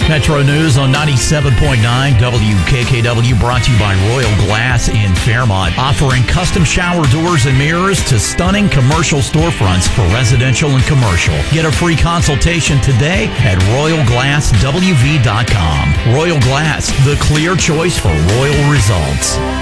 Metro News on 97.9 WKKW, brought to you by Royal Glass in Fairmont, offering custom shower doors and mirrors to stunning commercial storefronts for residential and commercial. Get a free consultation today at RoyalGlassWV.com. Royal Glass, the clear choice for royal results.